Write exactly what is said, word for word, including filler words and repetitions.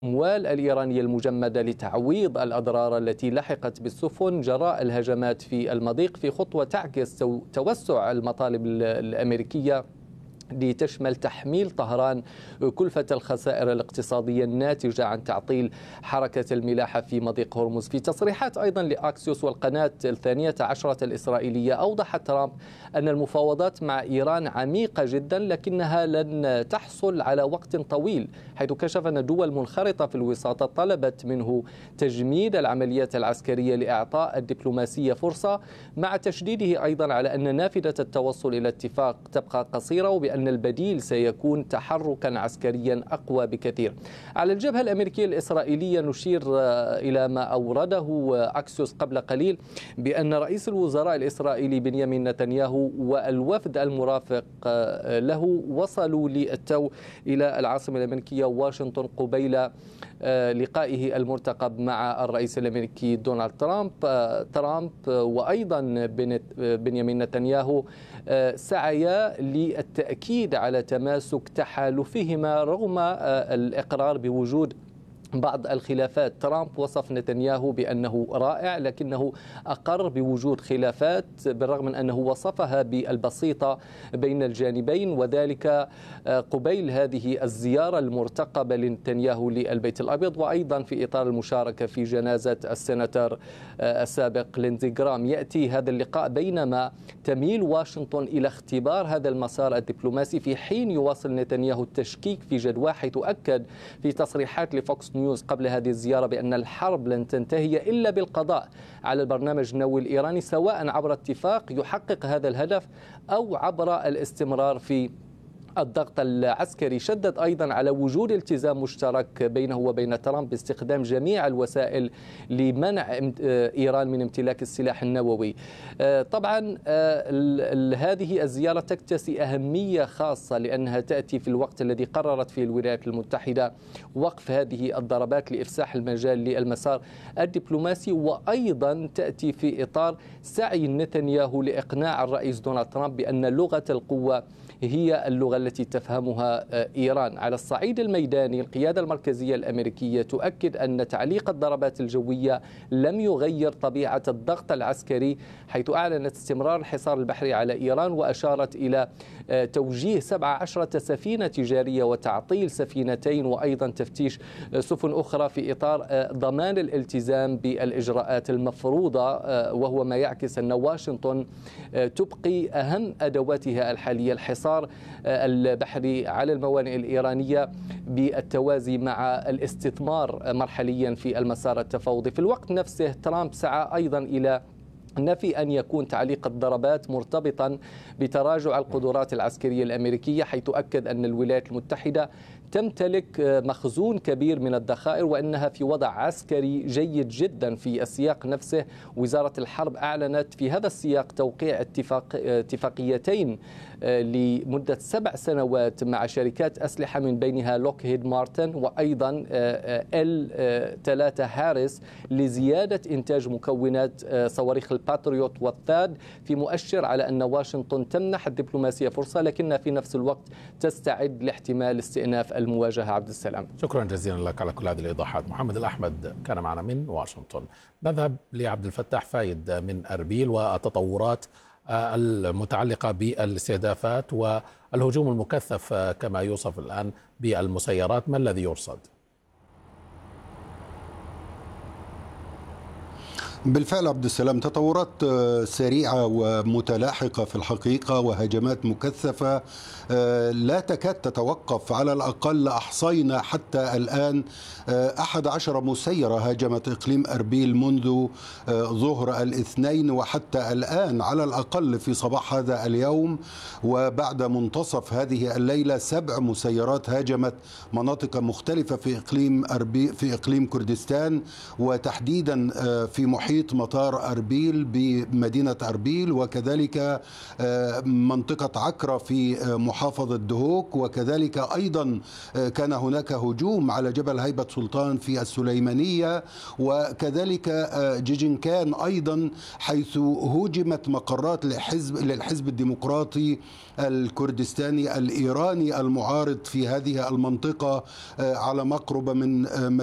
الأموال الإيرانية المجمدة لتعويض الأضرار التي لحقت بالسفن جراء الهجمات في المضيق، في خطوة تعكس توسع المطالب الأمريكية لتشمل تحميل طهران كلفة الخسائر الاقتصادية الناتجة عن تعطيل حركة الملاحة في مضيق هرمز. في تصريحات أيضا لأكسيوس والقناة الثانية عشرة الإسرائيلية، أوضح ترامب أن المفاوضات مع إيران عميقة جدا لكنها لن تحصل على وقت طويل، حيث كشف أن دول منخرطة في الوساطة طلبت منه تجميد العمليات العسكرية لإعطاء الدبلوماسية فرصة، مع تشديده أيضا على أن نافذة التوصل إلى اتفاق تبقى قصيرة وبأن أن البديل سيكون تحركا عسكريا أقوى بكثير. على الجبهة الأمريكية الإسرائيلية نشير إلى ما أورده أكسيوس قبل قليل بأن رئيس الوزراء الإسرائيلي بنيامين نتنياهو والوفد المرافق له وصلوا للتو إلى العاصمة الأمريكية واشنطن قبيل لقائه المرتقب مع الرئيس الأمريكي دونالد ترامب. ترامب وأيضا بنيامين نتنياهو سعيا للتأكيد على تماسك تحالفهما رغم الإقرار بوجود بعض الخلافات. ترامب وصف نتنياهو بأنه رائع لكنه أقر بوجود خلافات، بالرغم من أنه وصفها بالبسيطة بين الجانبين، وذلك قبيل هذه الزيارة المرتقبة لنتنياهو للبيت الأبيض، وأيضا في إطار المشاركة في جنازة السيناتور السابق ليندزي جرام. يأتي هذا اللقاء بينما تميل واشنطن إلى اختبار هذا المسار الدبلوماسي، في حين يواصل نتنياهو التشكيك في جدواه، حيث أكد في تصريحات لفوكس نيوز قبل هذه الزيارة بأن الحرب لن تنتهي إلا بالقضاء على البرنامج النووي الإيراني، سواء عبر اتفاق يحقق هذا الهدف أو عبر الاستمرار في الضغط العسكري. شدد أيضا على وجود التزام مشترك بينه وبين ترامب باستخدام جميع الوسائل لمنع إيران من امتلاك السلاح النووي. طبعا هذه الزيارة تكتسي أهمية خاصة لأنها تأتي في الوقت الذي قررت فيه الولايات المتحدة وقف هذه الضربات لإفساح المجال للمسار الدبلوماسي، وأيضا تأتي في إطار سعي نتنياهو لإقناع الرئيس دونالد ترامب بأن لغة القوة هي اللغة التي تفهمها إيران. على الصعيد الميداني، القيادة المركزية الأمريكية تؤكد أن تعليق الضربات الجوية لم يغير طبيعة الضغط العسكري، حيث أعلنت استمرار الحصار البحري على إيران، وأشارت إلى توجيه سبع عشرة سفينة تجارية وتعطيل سفينتين، وأيضا تفتيش سفن أخرى في إطار ضمان الالتزام بالإجراءات المفروضة، وهو ما يعكس أن واشنطن تبقي أهم أدواتها الحالية، الحصار البحري على الموانئ الإيرانية بالتوازي مع الاستثمار مرحليا في المسار التفاوضي. في الوقت نفسه ترامب سعى أيضا إلى نفي أن يكون تعليق الضربات مرتبطا بتراجع القدرات العسكرية الأمريكية، حيث أكد أن الولايات المتحدة تمتلك مخزون كبير من الذخائر وأنها في وضع عسكري جيد جدا. في السياق نفسه وزارة الحرب أعلنت في هذا السياق توقيع اتفاق اتفاقيتين لمدة سبع سنوات مع شركات أسلحة من بينها لوكهيد مارتن وأيضا إل ثلاثة هاريس لزيادة إنتاج مكونات صواريخ الباتريوت والثاد، في مؤشر على أن واشنطن تمنح الدبلوماسية فرصة لكنها في نفس الوقت تستعد لاحتمال استئناف المواجهة. عبد السلام، شكرا جزيلا لك على كل هذه الإيضاحات. محمد الأحمد كان معنا من واشنطن. نذهب لعبد الفتاح فايد من أربيل والتطورات المتعلقة بالاستهدافات والهجوم المكثف كما يوصف الآن بالمسيرات، ما الذي يرصد؟ بالفعل عبد السلام، تطورات سريعة ومتلاحقة في الحقيقة، وهجمات مكثفة لا تكاد تتوقف. على الأقل أحصينا حتى الآن أحد عشر مسيرة هاجمت إقليم أربيل منذ ظهر الاثنين وحتى الآن، على الأقل في صباح هذا اليوم وبعد منتصف هذه الليلة سبع مسيرات هاجمت مناطق مختلفة في إقليم أربيل في إقليم كردستان، وتحديدا في محيط محيط مطار أربيل بمدينة أربيل، وكذلك منطقة عكرة في محافظة دهوك، وكذلك أيضا كان هناك هجوم على جبل هيبة سلطان في السليمانية، وكذلك جيجنكان أيضا حيث هجمت مقرات لحزب للحزب الديمقراطي الكردستاني الإيراني المعارض في هذه المنطقة على مقرب من